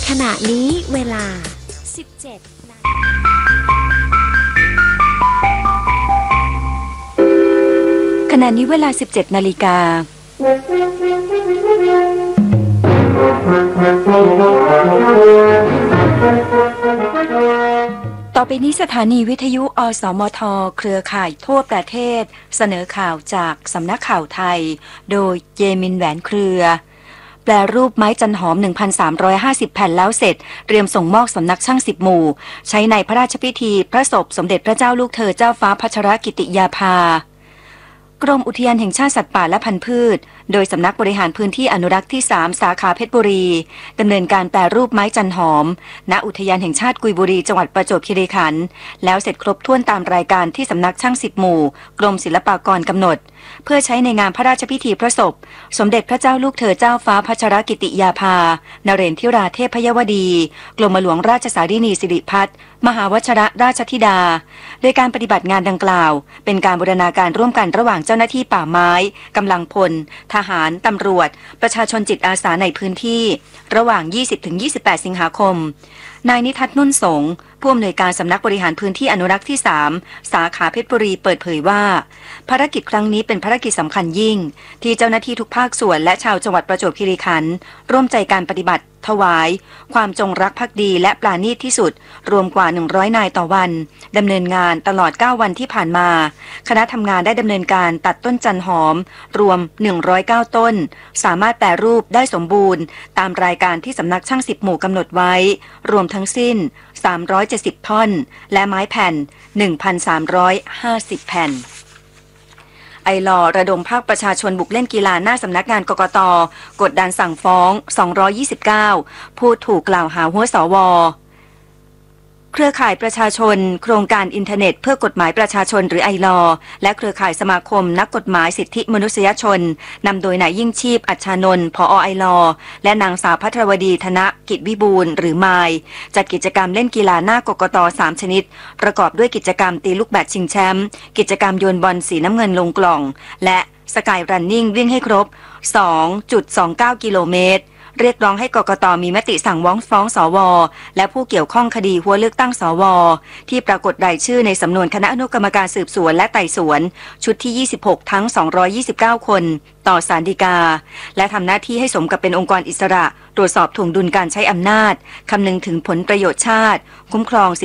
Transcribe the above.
ขณะนี้เวลา 17 นาฬิกาขณะนี้เวลา 17 นาฬิกาต่อไปนี้สถานีวิทยุอสมทเครือข่ายทั่วประเทศเสนอข่าวจากสำนักข่าวไทยโดยเยมินแหวนเครือแปลรูปไม้จันหอม 1,350 แผ่นแล้วเสร็จเตรียมส่งมอบสำนักช่าง10 หมู่ใช้ในพระราชพิธีพระศพสมเด็จพระเจ้าลูกเธอเจ้าฟ้าพัชรกิติยาภากรมอุทยานแห่งชาติสัตว์ป่าและพันธุ์พืชโดยสำนักบริหารพื้นที่อนุรักษ์ที่ 3 สาขาเพชรบุรีดำเนินการแปรรูปไม้จันหอมณอุทยานแห่งชาติกุยบุรีจังหวัดประจวบคีรีขันธ์แล้วเสร็จครบถ้วนตามรายการที่สำนักช่าง10 หมู่กรมศิลปากรกำหนดเพื่อใช้ในงานพระราชพิธีพระศพสมเด็จพระเจ้าลูกเธอเจ้าฟ้าพัชรกิติยาภานเรนทิราเทพยวดีกรมหลวงราชสารินีสิริพัฒน์มหาวชรราชธิดาโดยการปฏิบัติงานดังกล่าวเป็นการบูรณาการร่วมกันระหว่างเจ้าหน้าที่ป่าไม้กำลังพลทหารตำรวจประชาชนจิตอาสาในพื้นที่ระหว่าง 20-28 สิงหาคมนายนิทัศน์นุ่นสงผู้อำนวยการสำนักบริหารพื้นที่อนุรักษ์ที่ 3 สาขาเพชรบุรีเปิดเผยว่าภารกิจครั้งนี้เป็นภารกิจสำคัญยิ่งที่เจ้าหน้าที่ทุกภาคส่วนและชาวจังหวัดประจวบคีรีขันธ์ร่วมใจการปฏิบัติถวายความจงรักภักดีและปราณีตที่สุดรวมกว่า100นายต่อวันดำเนินงานตลอด9วันที่ผ่านมาคณะทำงานได้ดำเนินการตัดต้นจันหอมรวม109ต้นสามารถแปรรูปได้สมบูรณ์ตามรายการที่สำนักช่าง10 หมู่กำหนดไว้รวมทั้งสิ้น370ท่อนและไม้แผ่น 1,350 แผ่นไอลอระดมภาคประชาชนบุกเล่นกีฬาหน้าสำนักงานกกต.กดดันสั่งฟ้อง229ผู้ถูกกล่าวหาหัวสว.เครือข่ายประชาชนโครงการอินเทอร์เน็ตเพื่อกฎหมายประชาชนหรือไอลอและเครือข่ายสมาคมนักกฎหมายสิทธิมนุษยชนนำโดยนายยิ่งชีพอัชชานนท์ผอ.ไอลอและนางสาวภัทรวดีธนกิจวิบูลย์หรือมายจัดกิจกรรมเล่นกีฬาหน้ากกต. 3 ชนิดประกอบด้วยกิจกรรมตีลูกแบดชิงแชมป์กิจกรรมโยนบอลสีน้ำเงินลงกล่องและสกายรันนิ่งวิ่งให้ครบ 2.29 กิโลเมตรเรียกร้องให้กกต.มีมติสั่งฟ้องสว.และผู้เกี่ยวข้องคดีหัวเลือกตั้งสว.ที่ปรากฏรายชื่อในสำนวนคณะอนุกรรมการสืบสวนและไต่สวนชุดที่26ทั้ง229คนต่อศาลฎีกาและทำหน้าที่ให้สมกับเป็นองค์กรอิสระตรวจสอบถ่วงดุลการใช้อำนาจคำนึงถึงผลประโยชน์ชาติคุ้มครอง